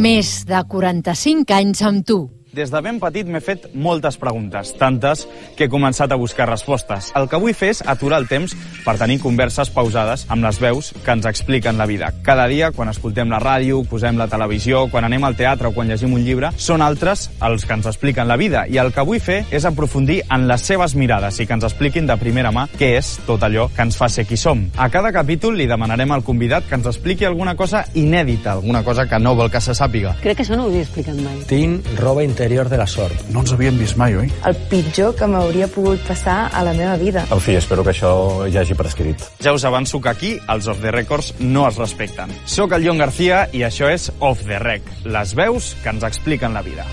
Més de 45 anys amb tu. Des de ben petit m'he fet moltes preguntes, tantes que he començat a buscar respostes. El que vull fer és aturar el temps per tenir converses pausades amb les veus que ens expliquen la vida. Cada dia, quan escoltem la ràdio, posem la televisió, quan anem al teatre o quan llegim un llibre, són altres els que ens expliquen la vida. I el que vull fer és aprofundir en les seves mirades i que ens expliquin de primera mà què és tot allò que ens fa ser qui som. A cada capítol li demanarem al convidat que ens expliqui alguna cosa inèdita, alguna cosa que no vol que se sàpiga. Crec que això no ho havia explicat mai. Tinc roba interior de la sort. No ens havíem vist mai, oi? El pitjor que m'hauria pogut passar a la meva vida. En fi, espero que això ja hagi prescrit. Ja us avanço que aquí els Off the Records no es respecten. Soc el Jon García i això és Off the Rec, les veus que ens expliquen la vida.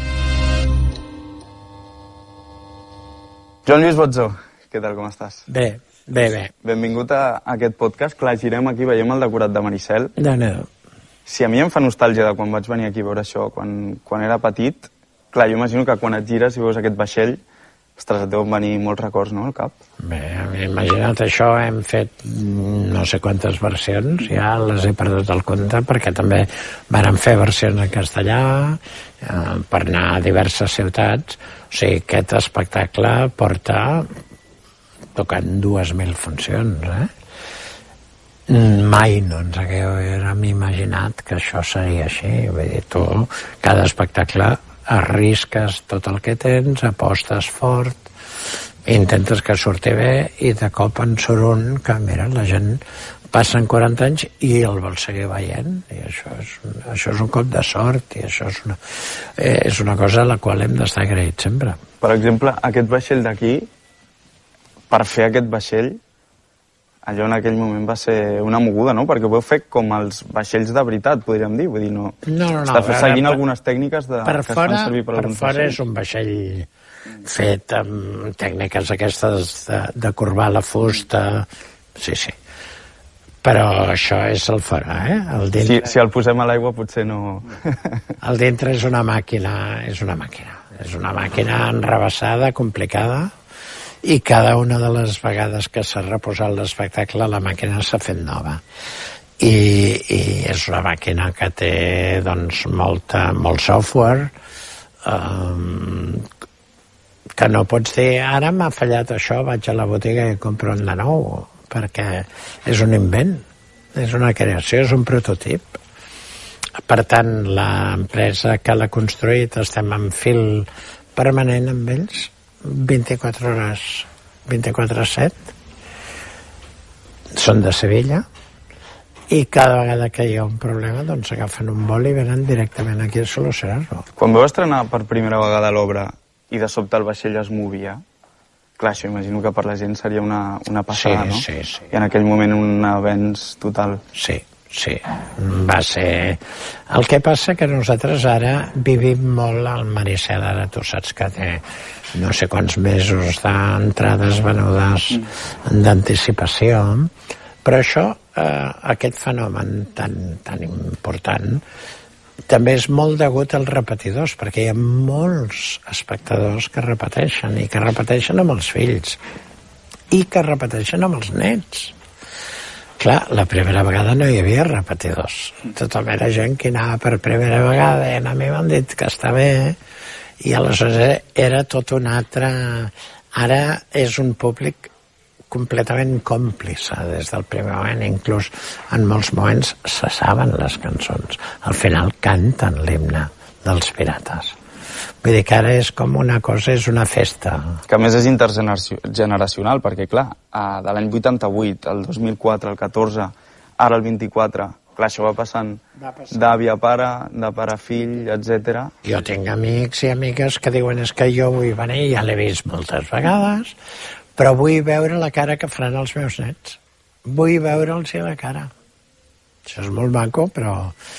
Joan Lluís Botzó, què tal, com estàs? Bé. Benvingut a aquest podcast. Clar, girem aquí, veiem el decorat de Maricel. No. Si a mi em fa nostàlgia de quan vaig venir aquí a veure això, quan era petit, clar, jo imagino que quan et gires i veus aquest vaixell, ostres, et deuen venir molts records, no, al cap? Bé, imagina't això, hem fet no sé quantes versions, ja les he perdut el compte, perquè també vàrem fer versions en castellà, per anar a diverses ciutats. O sigui, aquest espectacle porta tocant 2.000 funcions, Mai no ens haguérem imaginat que això seria així. Vull dir, tu, cada espectacle, arrisques tot el que tens, apostes fort, intentes que surti bé i de cop en surt un que, mira, la gent passen 40 anys i el vol seguir veient, i això és un cop de sort, i això és una cosa a la qual hem d'estar agraïts sempre. Per exemple, aquest vaixell d'aquí, per fer aquest vaixell, allò en aquell moment va ser una moguda, no? Perquè ho vau fer com els vaixells de veritat, podríem dir. Vull dir, no. Està seguint algunes tècniques que es fan servir per alguns vaixells. Per fora és un vaixell fet amb tècniques aquestes de corbar la fusta. Sí. Però això és el fora, El dintre... Si el posem a l'aigua potser no... El dintre és una màquina. És una màquina enrevessada, complicada, i cada una de les vegades que s'ha reposat l'espectacle la màquina s'ha fet nova i és una màquina que té doncs molt software que no pots dir ara m'ha fallat això, vaig a la botiga i compro un de nou, perquè és un invent, és una creació, és un prototip. Per tant, l'empresa que l'ha construït estem en fil permanent amb ells 24 hores, 24/7. Són de Sevilla i cada vegada que hi ha un problema doncs agafen un vol i venen directament aquí a solucionar-lo. Quan vau estrenar per primera vegada l'obra i de sobte el vaixell es movia, clar, això imagino que per la gent seria una passada, no? Sí. I en aquell moment un avenç total. Sí, va ser... El que passa que nosaltres ara vivim molt al Maricel, ara tu saps que té no sé quants mesos d'entrades venudes d'anticipació, però això, aquest fenomen tan important, també és molt degut als repetidors, perquè hi ha molts espectadors que repeteixen, i que repeteixen amb els fills, i que repeteixen amb els nets. Clar, la primera vegada no hi havia repetidors. Tothom era gent que anava per primera vegada i a mi m'han dit que està bé i aleshores era tot un altre... Ara és un públic completament còmplice des del primer moment, inclús en molts moments se saben les cançons. Al final canten l'himne dels pirates. Vull dir que ara és com una cosa, és una festa. Que a més és intergeneracional, perquè clar, de l'any 88, el 2004, el 14, ara el 24, clar, això va passant d'avi a pare, de pare a fill, etc. Jo tinc amics i amigues que diuen és que jo vull venir, ja l'he vist moltes vegades, però vull veure la cara que faran els meus nets. Vull veure'ls la cara. Això és molt maco, però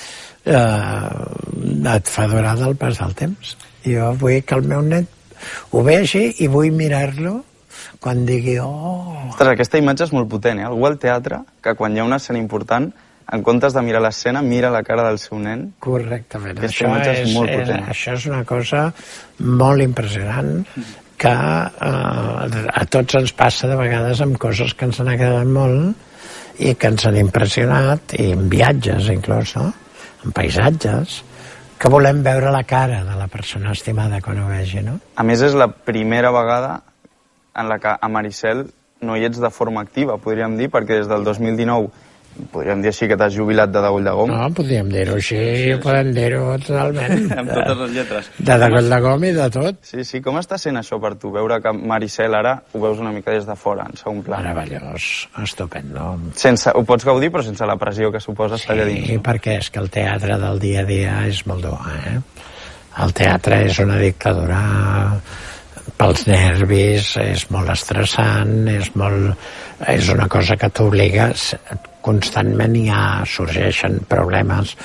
et fa durar del pas del temps. Jo vull que el meu net ho vegi i vull mirar-lo quan digui Ostres, aquesta imatge és molt potent, Algú al teatre que quan hi ha una escena important, en comptes de mirar l'escena, mira la cara del seu nen. Correctament. Aquesta imatge és molt potent. Això és una cosa molt impressionant que a tots ens passa de vegades amb coses que ens han agradat molt i que ens han impressionat, i en viatges inclús, no? En paisatges, que volem veure la cara de la persona estimada quan ho vegi, no? A més, és la primera vegada en la que a Maricel no hi ets de forma activa, podríem dir, perquè des del 2019, podríem dir així, que t'has jubilat de Degoll de Gom. No, podríem dir-ho així, podem dir-ho totalment. Amb totes les lletres. De Degoll de Gom i de tot. Sí, com està sent això per tu? Veure que Maricel ara ho veus una mica des de fora, en segon pla. Meravellós, estupendo. Ho pots gaudir, però sense la pressió que suposa estar allà dins. Sí, perquè és que el teatre del dia a dia és molt dur, El teatre és una dictadura pels nervis, és molt estressant, és una cosa que t'obliga, constantment sorgeixen problemes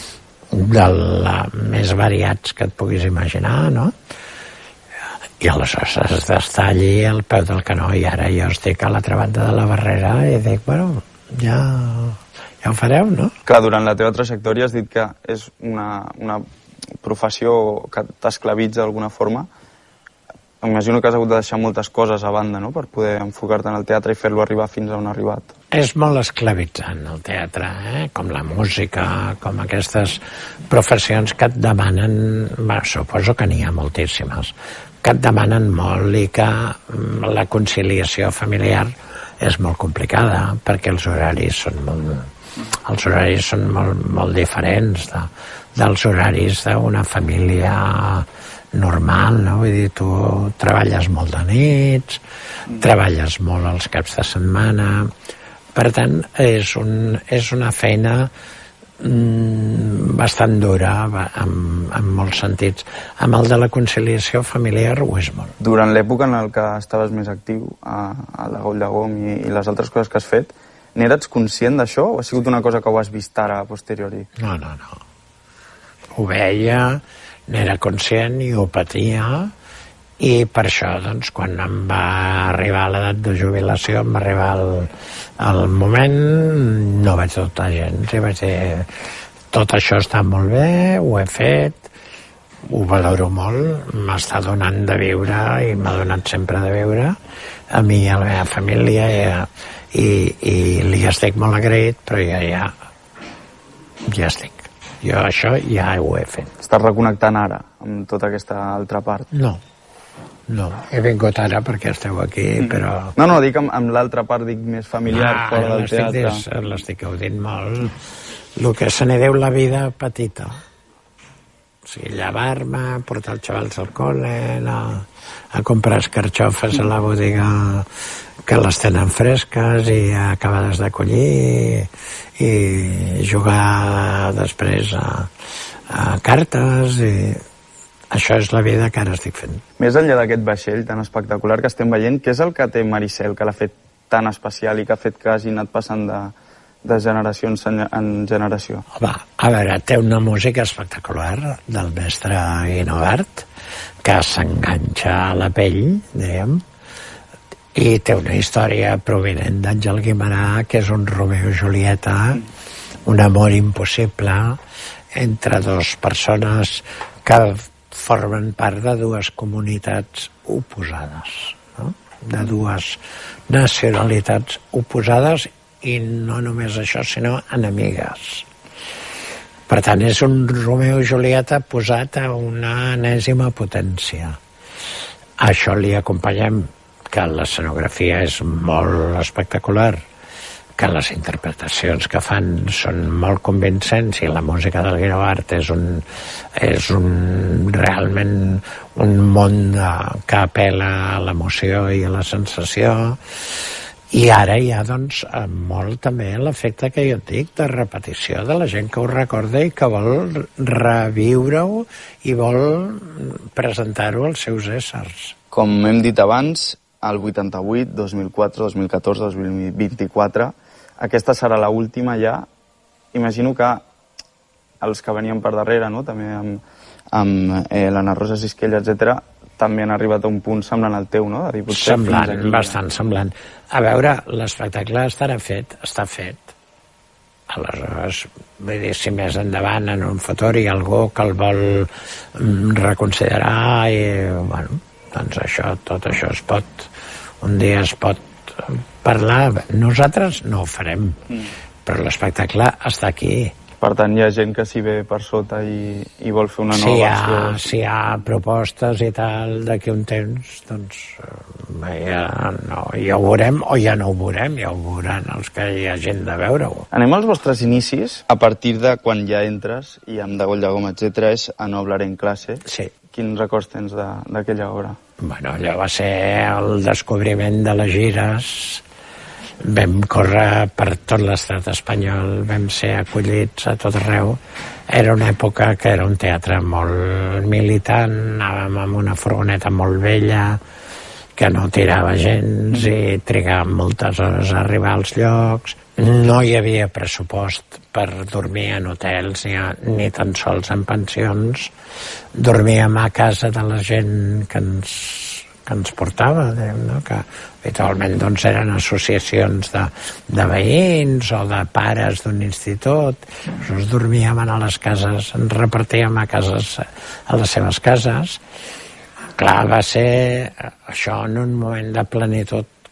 més variats que et puguis imaginar, no? I aleshores has d'estar allí al peu del canó, i ara jo estic a l'altra banda de la barrera i dic, bueno, ja ho fareu, no? Clar, durant la teva trajectòria has dit que és una professió que t'esclavitza d'alguna forma. M'imagino que has hagut de deixar moltes coses a banda, no?, per poder enfocar-te en el teatre i fer-lo arribar fins a on ha arribat. És molt esclavitzant, el teatre, com la música, com aquestes professions que et demanen, suposo que n'hi ha moltíssimes, que et demanen molt i que la conciliació familiar és molt complicada, perquè els horaris són molt diferents dels horaris d'una família normal, no? Vull dir, tu treballes molt de nits, treballes molt els caps de setmana, per tant, és una feina bastant dura en molts sentits. Amb el de la conciliació familiar ho és molt. Durant l'època en què estaves més actiu a Degoll de Gom i les altres coses que has fet, n'eres conscient d'això o ha sigut una cosa que ho has vist ara a posteriori? No. Ho veia, n'era conscient i ho patia, i per això, doncs, quan em va arribar l'edat de jubilació, em va arribar el moment, no vaig dubtar gens, i vaig dir, tot això està molt bé, ho he fet, ho valoro molt, m'està donant de viure i m'ha donat sempre de viure a mi i a la meva família, i li estic molt agraït, però ja estic. Jo això ja ho he fet. Estàs reconnectant ara amb tota aquesta altra part? No, he vingut ara perquè esteu aquí, però... No, dic amb l'altra part, dic més familiar, fora del teatre. L'estic gaudint molt. El que se n'hi diu la vida petita. O sigui, llevar-me, portar els xavals al col·le, a comprar escarxofes a la botiga que les tenen fresques i acabades de collir, i jugar després a cartes, i això és la vida que ara estic fent. Més enllà d'aquest vaixell tan espectacular que estem veient, què és el que té Maricel que l'ha fet tan especial i que ha fet que hagi anat passant de generació en generació? Home, a veure, té una música espectacular del mestre Guinovart, que s'enganxa a la pell, diguem, i té una història provinent d'Àngel Guimerà, que és un Romeo i Julieta, un amor impossible entre dues persones que formen part de dues comunitats oposades, no? De dues nacionalitats oposades, i no només això, sinó enemigues. Per tant, és un Romeo i Julieta posat a una enèsima potència. A això li acompanyem que l'escenografia és molt espectacular, que les interpretacions que fan són molt convincents, i la música del Guinovart és realment un món que apel·la a l'emoció i a la sensació. I ara hi ha, doncs, molt també l'efecte que jo et dic de repetició de la gent que ho recorda i que vol reviure-ho i vol presentar-ho als seus éssers. Com hem dit abans, el 88, 2004, 2014, 2024, aquesta serà l'última ja. Imagino que els que venien per darrere, no?, també amb l'Anna Rosa Sisquella, etc., també han arribat a un punt semblant al teu, no? Semblant, bastant semblant. A veure, l'espectacle està fet. Aleshores, vull dir, si més endavant en un futur hi ha algú que el vol reconsiderar, i, bueno, doncs tot això un dia es pot parlar. Nosaltres no ho farem, però l'espectacle està aquí. Per tant, hi ha gent que s'hi ve per sota i vol fer una nova versió. Si hi ha propostes i tal, d'aquí un temps, doncs ja ho veurem, o ja no ho veurem, ja ho veuran els que hi ha gent de veure-ho. Anem als vostres inicis, a partir de quan ja entres, i amb Degoll de Goma, etc., és A no hablar en clase. Sí. Quins records tens d'aquella obra? Bueno, allò va ser el descobriment de les gires. Vam córrer per tot l'estat espanyol, vam ser acollits a tot arreu. Era una època que era un teatre molt militant, anàvem amb una furgoneta molt vella, que no tirava gens i trigàvem moltes hores a arribar als llocs. No hi havia pressupost per dormir en hotels ni tan sols en pensions. Dormíem a casa de la gent que ens portava, no? Que habitualment doncs, eren associacions de veïns o de pares d'un institut. Nosaltres dormíem a les cases, ens repartíem a les seves cases. Clar, va ser això en un moment de plenitud